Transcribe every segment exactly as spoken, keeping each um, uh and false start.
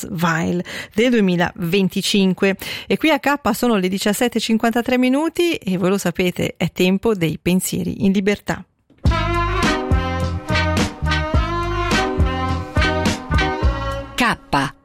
Weil del duemilaventicinque. E qui a K sono le diciassette e cinquantatré minuti e voi lo sapete, è tempo dei pensieri in libertà. K.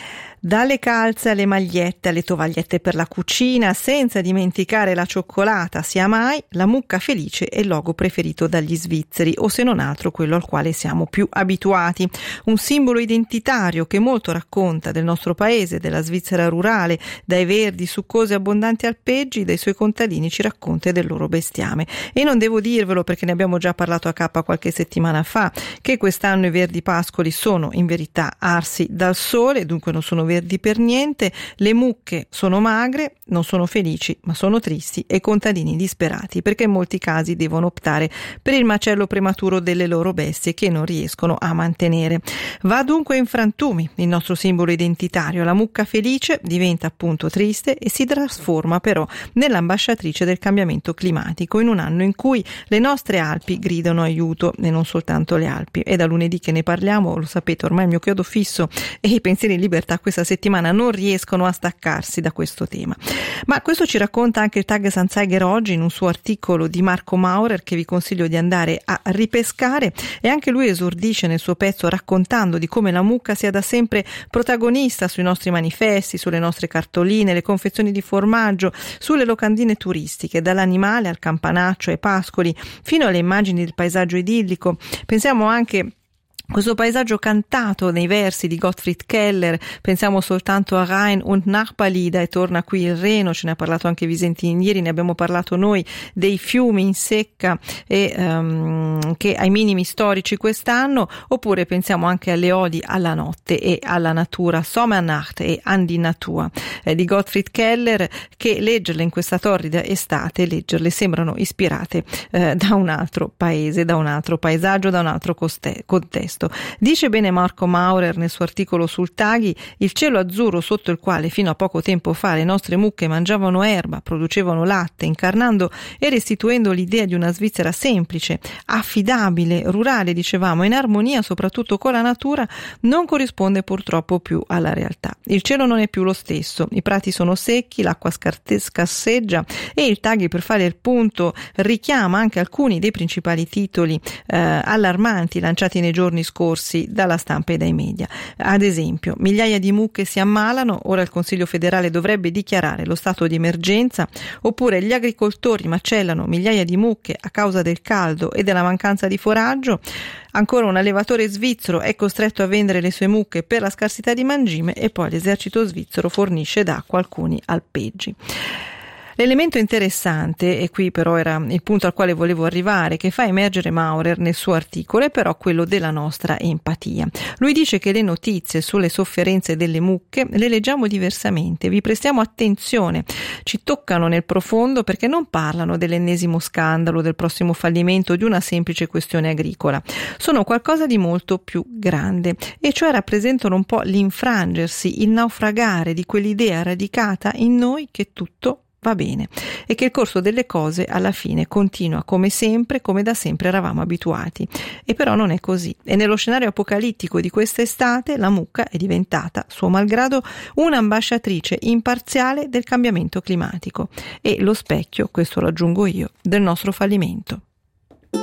Dalle calze alle magliette, alle tovagliette per la cucina, senza dimenticare la cioccolata, sia mai la mucca felice è il logo preferito dagli svizzeri, o se non altro quello al quale siamo più abituati. Un simbolo identitario che molto racconta del nostro paese, della Svizzera rurale, dai verdi, succosi e abbondanti alpeggi, dai suoi contadini ci racconta del loro bestiame. E non devo dirvelo perché ne abbiamo già parlato a K qualche settimana fa, che quest'anno i verdi pascoli sono in verità arsi dal sole, dunque non sono verdi verdi per niente, le mucche sono magre, non sono felici ma sono tristi e contadini disperati perché in molti casi devono optare per il macello prematuro delle loro bestie che non riescono a mantenere. Va dunque in frantumi il nostro simbolo identitario, la mucca felice diventa appunto triste e si trasforma però nell'ambasciatrice del cambiamento climatico in un anno in cui le nostre Alpi gridano aiuto, e non soltanto le Alpi. È da lunedì che ne parliamo, lo sapete, ormai il mio chiodo fisso e i pensieri in libertà questa settimana non riescono a staccarsi da questo tema. Ma questo ci racconta anche il Tagesanzeiger oggi in un suo articolo di Marco Maurer che vi consiglio di andare a ripescare, e anche lui esordisce nel suo pezzo raccontando di come la mucca sia da sempre protagonista sui nostri manifesti, sulle nostre cartoline, le confezioni di formaggio, sulle locandine turistiche, dall'animale al campanaccio ai pascoli fino alle immagini del paesaggio idillico. Pensiamo anche questo paesaggio cantato nei versi di Gottfried Keller, pensiamo soltanto a Rhein und Nachbarlieder, e torna qui il Reno, ce ne ha parlato anche Visentini ieri, ne abbiamo parlato noi, dei fiumi in secca e um, che ai minimi storici quest'anno, oppure pensiamo anche alle odi alla notte e alla natura, Sommernacht e An die Natur eh, di Gottfried Keller, che leggerle in questa torrida estate, leggerle sembrano ispirate eh, da un altro paese, da un altro paesaggio, da un altro coste- contesto. Dice bene Marco Maurer nel suo articolo sul Taghi: il cielo azzurro sotto il quale fino a poco tempo fa le nostre mucche mangiavano erba, producevano latte, incarnando e restituendo l'idea di una Svizzera semplice, affidabile, rurale, dicevamo, in armonia soprattutto con la natura, non corrisponde purtroppo più alla realtà. Il cielo non è più lo stesso, i prati sono secchi, l'acqua scarte- scarseggia e il Taghi, per fare il punto, richiama anche alcuni dei principali titoli eh, allarmanti lanciati nei giorni scorsi dalla stampa e dai media. Ad esempio, migliaia di mucche si ammalano, ora il Consiglio federale dovrebbe dichiarare lo stato di emergenza, oppure gli agricoltori macellano migliaia di mucche a causa del caldo e della mancanza di foraggio, ancora un allevatore svizzero è costretto a vendere le sue mucche per la scarsità di mangime e poi l'esercito svizzero fornisce d'acqua a alcuni alpeggi. L'elemento interessante, e qui però era il punto al quale volevo arrivare, che fa emergere Maurer nel suo articolo, è però quello della nostra empatia. Lui dice che le notizie sulle sofferenze delle mucche le leggiamo diversamente, vi prestiamo attenzione, ci toccano nel profondo perché non parlano dell'ennesimo scandalo, del prossimo fallimento, di una semplice questione agricola. Sono qualcosa di molto più grande, e cioè rappresentano un po' l'infrangersi, il naufragare di quell'idea radicata in noi che tutto va bene e che il corso delle cose alla fine continua come sempre, come da sempre eravamo abituati. E però non è così, e nello scenario apocalittico di quest'estate la mucca è diventata, suo malgrado, un'ambasciatrice imparziale del cambiamento climatico e lo specchio, questo lo aggiungo io, del nostro fallimento.